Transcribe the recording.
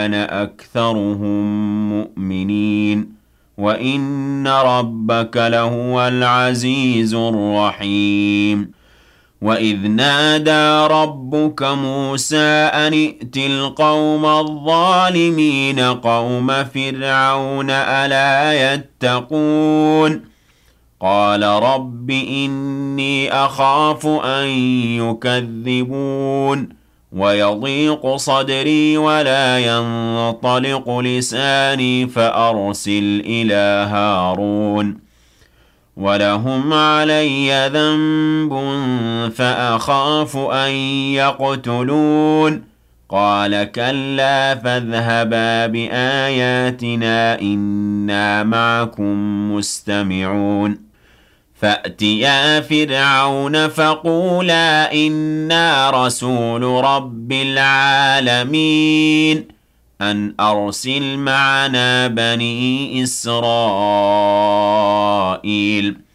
أنا أكثرهم مؤمنين وإن ربك لهو العزيز الرحيم وإذ نادى ربك موسى أن ائت القوم الظالمين قوم فرعون ألا يتقون قال رب إني أخاف أن يكذبون ويضيق صدري ولا ينطلق لساني فأرسل إلى هارون ولهم علي ذنب فأخاف أن يقتلون قال كلا فاذهبا بآياتنا إنا معكم مستمعون فأتيا فرعون فقولا إنا رسول رب العالمين أن أرسل معنا بني إسرائيل